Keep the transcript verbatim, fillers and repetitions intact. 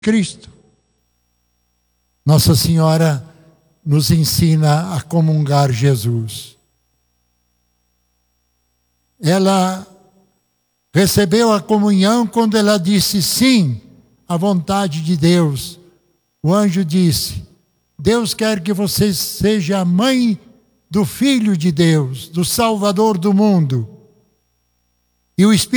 Cristo. Nossa Senhora nos ensina a comungar Jesus. Ela recebeu a comunhão quando ela disse sim à vontade de Deus. O anjo disse: Deus quer que você seja a mãe do Filho de Deus, do Salvador do mundo. E o Espírito